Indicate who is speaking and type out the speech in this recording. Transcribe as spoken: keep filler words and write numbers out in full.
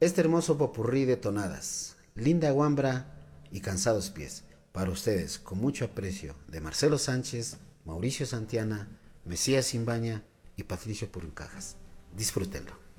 Speaker 1: este hermoso popurrí de tonadas, Linda Guambra y Cansados Pies, para ustedes, con mucho aprecio, de Marcelo Sánchez, Mauricio Santiana, Mesías Simbaña y Patricio Puruncajas. Disfrútenlo.